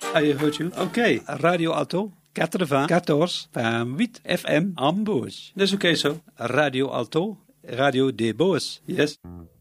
je hoort je. Oké, Radio Alto. 94.8 FM Ambos. Dat is oké zo. Radio Alto, Radio de Boos. Yes.